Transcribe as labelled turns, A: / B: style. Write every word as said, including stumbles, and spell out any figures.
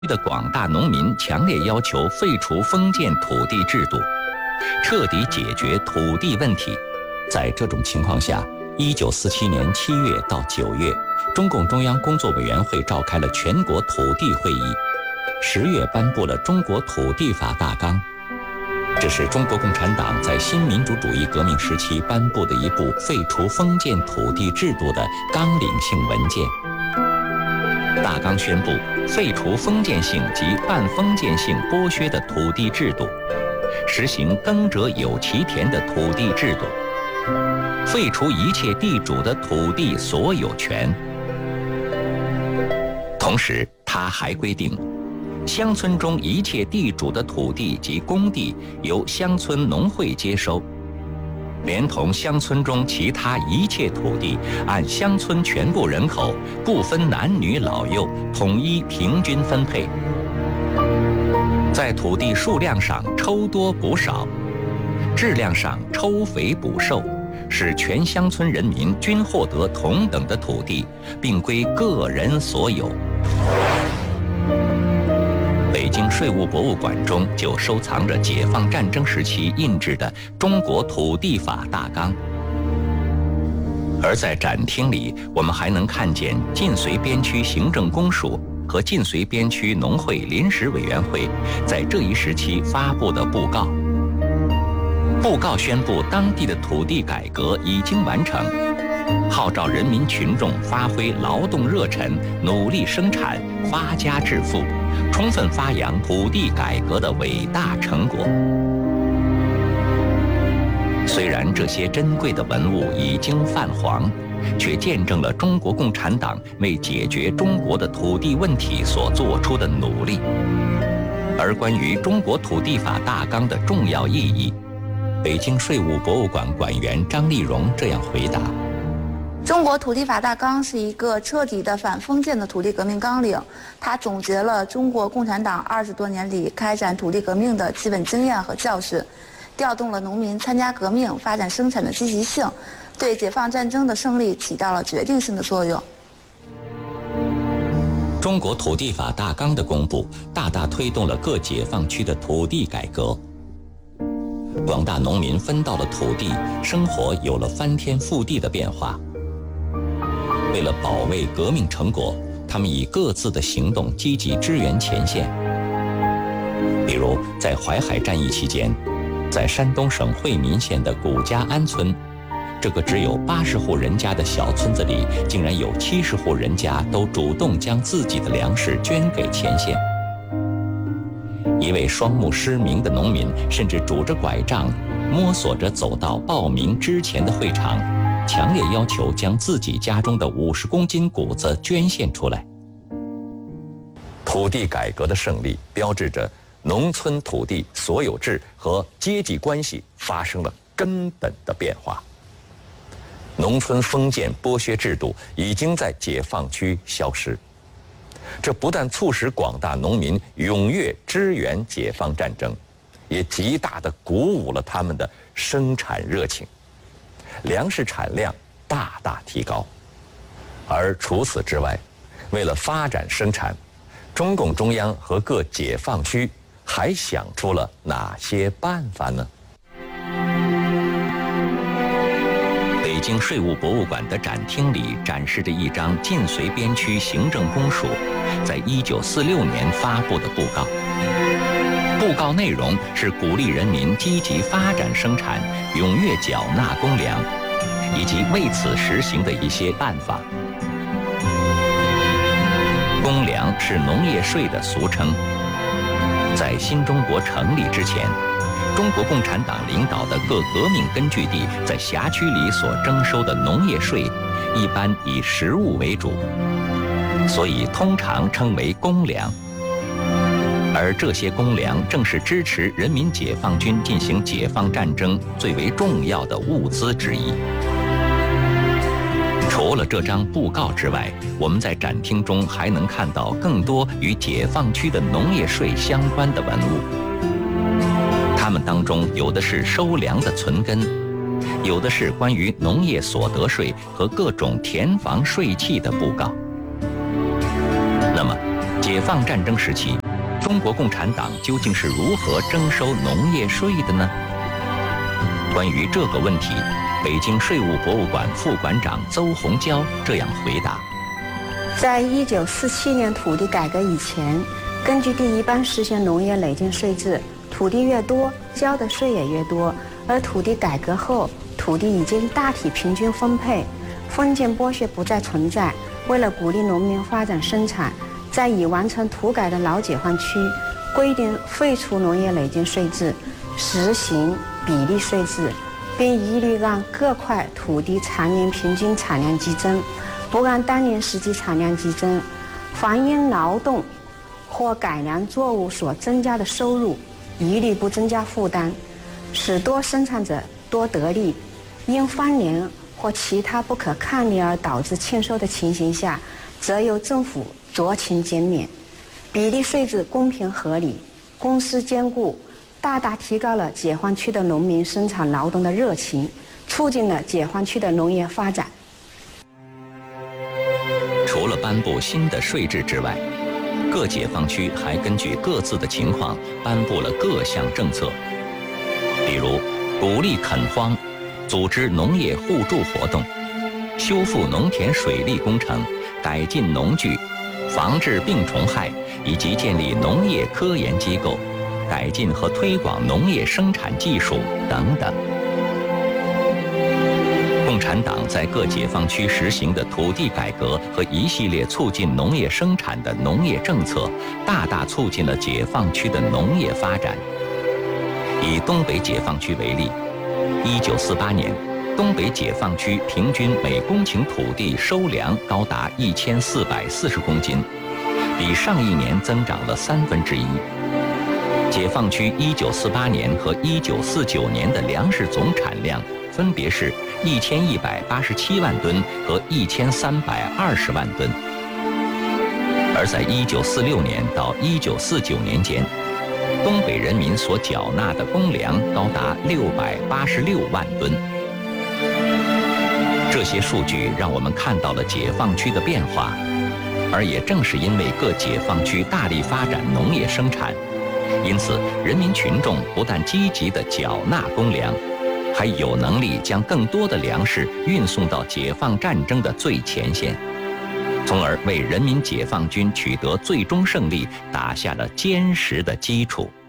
A: 的广大农民强烈要求废除封建土地制度，彻底解决土地问题。在这种情况下，一九四七年七月到九月，中共中央工作委员会召开了全国土地会议，十月颁布了《中国土地法大纲》，这是中国共产党在新民主主义革命时期颁布的一部废除封建土地制度的纲领性文件。大纲宣布废除封建性及半封建性剥削的土地制度，实行耕者有其田的土地制度，废除一切地主的土地所有权。同时，他还规定，乡村中一切地主的土地及公地由乡村农会接收，连同乡村中其他一切土地，按乡村全部人口，不分男女老幼，统一平均分配。在土地数量上抽多补少，质量上抽肥补瘦，使全乡村人民均获得同等的土地，并归个人所有。北京税务博物馆中就收藏着解放战争时期印制的《中国土地法大纲》，而在展厅里，我们还能看见晋绥边区行政公署和晋绥边区农会临时委员会在这一时期发布的布告。布告宣布，当地的土地改革已经完成，号召人民群众发挥劳动热忱，努力生产，发家致富，充分发扬土地改革的伟大成果。虽然这些珍贵的文物已经泛黄，却见证了中国共产党为解决中国的土地问题所做出的努力。而关于中国土地法大纲的重要意义，北京税务博物馆馆员张丽蓉这样回答：
B: 中国土地法大纲是一个彻底的反封建的土地革命纲领，它总结了中国共产党二十多年里开展土地革命的基本经验和教训，调动了农民参加革命、发展生产的积极性，对解放战争的胜利起到了决定性的作用。
A: 中国土地法大纲的公布，大大推动了各解放区的土地改革。广大农民分到了土地，生活有了翻天覆地的变化。为了保卫革命成果，他们以各自的行动积极支援前线。比如，在淮海战役期间，在山东省惠民县的古家安村，这个只有八十户人家的小村子里，竟然有七十户人家都主动将自己的粮食捐给前线。一位双目失明的农民甚至拄着拐杖，摸索着走到报名之前的会场，强烈要求将自己家中的五十公斤谷子捐献出来。土地改革的胜利，标志着农村土地所有制和阶级关系发生了根本的变化。农村封建剥削制度已经在解放区消失，这不但促使广大农民踊跃支援解放战争，也极大地鼓舞了他们的生产热情，粮食产量大大提高。而除此之外，为了发展生产，中共中央和各解放区还想出了哪些办法呢？北京税务博物馆的展厅里展示着一张晋绥边区行政公署在一九四六年发布的布告。布告内容是鼓励人民积极发展生产，踊跃缴纳公粮，以及为此实行的一些办法。公粮是农业税的俗称。在新中国成立之前，中国共产党领导的各革命根据地在辖区里所征收的农业税，一般以实物为主，所以通常称为公粮。而这些公粮正是支持人民解放军进行解放战争最为重要的物资之一。除了这张布告之外，我们在展厅中还能看到更多与解放区的农业税相关的文物。它们当中有的是收粮的存根，有的是关于农业所得税和各种田房税契的布告。那么，解解放战争时期，中国共产党究竟是如何征收农业税的呢？关于这个问题，北京税务博物馆副馆长邹红娇这样回答：
C: 在一九四七年土地改革以前，根据第一版实行农业累进税制，土地越多，交的税也越多。而土地改革后，土地已经大体平均分配，封建剥削不再存在。为了鼓励农民发展生产，在已完成土改的老解放区，规定废除农业累进税制，实行比例税制，并一律按各块土地常年平均产量计征，不按当年实际产量计征。凡因劳动或改良作物所增加的收入，一律不增加负担，使多生产者多得利。因翻联或其他不可抗力而导致欠收的情形下，则由政府酌情减免。比例税制公平合理，公私兼顾，大大提高了解放区的农民生产劳动的热情，促进了解放区的农业发展。
A: 除了颁布新的税制之外，各解放区还根据各自的情况颁布了各项政策，比如鼓励垦荒，组织农业互助活动，修复农田水利工程，改进农具，防治病虫害，以及建立农业科研机构，改进和推广农业生产技术等等。共产党在各解放区实行的土地改革和一系列促进农业生产的农业政策，大大促进了解放区的农业发展。以东北解放区为例，一九四八年，东北解放区平均每公顷土地收粮高达一千四百四十公斤，比上一年增长了三分之一。解放区一九四八年和一九四九年的粮食总产量分别是一千一百八十七万吨和一千三百二十万吨，而在一九四六年到一九四九年间，东北人民所缴纳的公粮高达六百八十六万吨。这些数据让我们看到了解放区的变化，而也正是因为各解放区大力发展农业生产，因此人民群众不但积极地缴纳公粮，还有能力将更多的粮食运送到解放战争的最前线，从而为人民解放军取得最终胜利打下了坚实的基础。